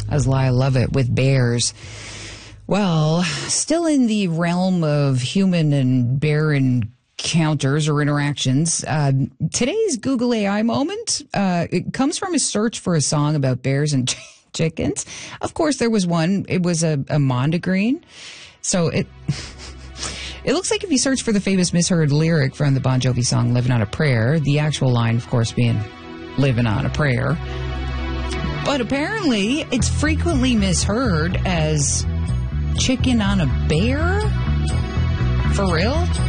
As I love it with bears. Well, still in the realm of human and bear encounters or interactions, today's Google AI moment, it comes from a search for a song about bears and chickens. Of course, there was one. It was a mondegreen. So it looks like if you search for the famous misheard lyric from the Bon Jovi song Living on a Prayer, the actual line, of course, being living on a prayer. But apparently, it's frequently misheard as chicken on a bear? For real?